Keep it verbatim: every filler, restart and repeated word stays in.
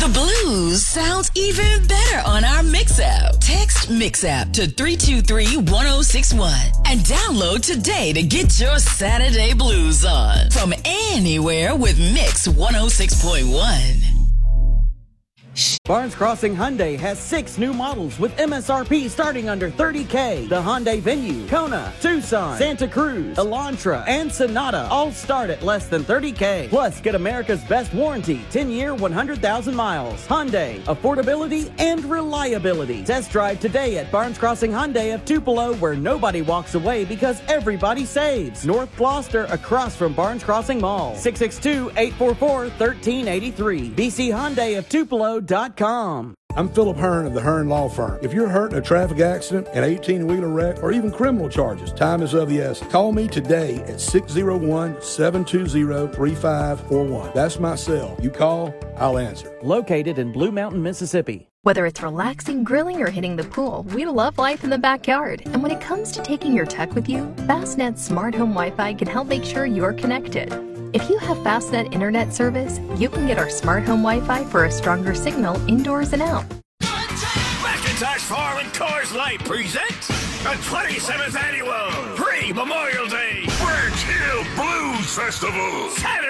The blues sounds even better on our Mix app. Text Mix app to three two three, one oh six one and download today to get your Saturday blues on. From anywhere with Mix one oh six point one. Barnes Crossing Hyundai has six new models with M S R P starting under thirty thousand dollars. The Hyundai Venue, Kona, Tucson, Santa Cruz, Elantra, and Sonata all start at less than thirty thousand dollars. Plus, get America's best warranty, ten-year, one hundred thousand miles. Hyundai, affordability and reliability. Test drive today at Barnes Crossing Hyundai of Tupelo, where nobody walks away because everybody saves. North Gloucester, across from Barnes Crossing Mall. six six two, eight four four, one three eight three. B C Hyundai of Tupelo dot com. I'm Philip Hearn of the Hearn Law Firm. If you're hurt in a traffic accident, an eighteen-wheeler wreck, or even criminal charges, time is of the essence. Call me today at six oh one, seven two zero, three five four one. That's my cell. You call, I'll answer. Located in Blue Mountain, Mississippi. Whether it's relaxing, grilling, or hitting the pool, we love life in the backyard. And when it comes to taking your tech with you, Fastnet's Smart Home Wi-Fi can help make sure you're connected. If you have Fastnet internet service, you can get our Smart Home Wi-Fi for a stronger signal indoors and out. McIntosh Farm and Coors Light presents the twenty-seventh Annual Pre-Memorial Day Branch Hill Blues Festival. Saturday